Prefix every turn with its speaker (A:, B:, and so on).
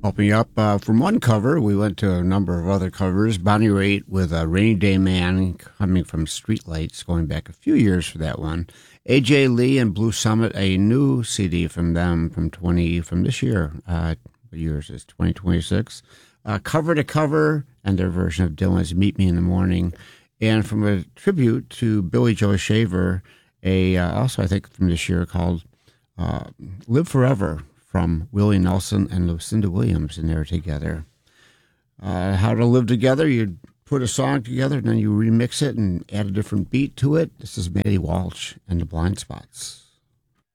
A: Helping up from one cover, we went to a number of other covers. Bonnie Raitt with a Rainy Day Man coming from Streetlights, going back a few years for that one. AJ Lee and Blue Summit, a new CD from them from this year. What year is this? 2026. Cover to cover, and their version of Dylan's "Meet Me in the Morning," and from a tribute to Billy Joe Shaver, also I think from this year called "Live Forever." From Willie Nelson and Lucinda Williams, and they're together. How to live together, you put a song together, and then you remix it and add a different beat to it. This is Maddie Walsh and the Blind Spots.